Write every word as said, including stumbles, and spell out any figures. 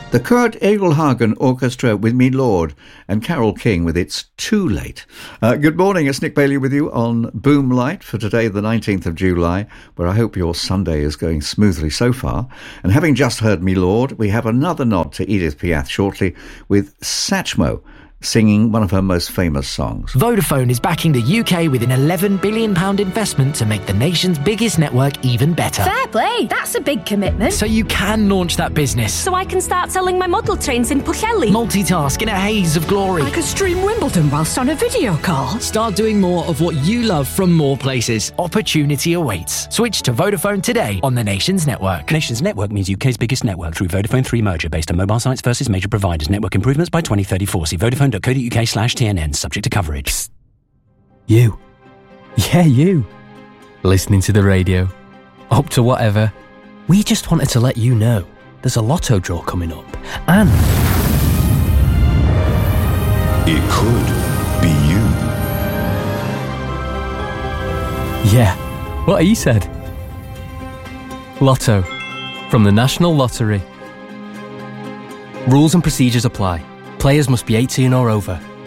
The Kurt Egelhagen Orchestra with Me Lord and Carole King with It's Too Late. Uh, good morning, it's Nick Bailey with you on Boomlight for today, the nineteenth of July, where I hope your Sunday is going smoothly so far. And having just heard Me Lord, we have another nod to Edith Piaf shortly with Satchmo singing one of her most famous songs. Vodafone is backing the U K with an eleven billion pounds investment to make the nation's biggest network even better. Fair play, that's a big commitment. So you can launch that business. So I can start selling my model trains in Pwllheli. Multitask in a haze of glory. I could stream Wimbledon whilst on a video call. Start doing more of what you love from more places. Opportunity awaits. Switch to Vodafone today on the Nation's network. Nation's network means U K's biggest network through Vodafone three merger based on mobile sites versus major providers. Network improvements by twenty thirty-four. See Vodafone. .co.uk slash TNN, subject to coverage. Psst. You. Yeah, you. Listening to the radio. Up to whatever. We just wanted to let you know there's a lotto draw coming up. And it could be you. Yeah, what he said. Lotto. From the National Lottery. Rules and procedures apply. Players must be eighteen or over.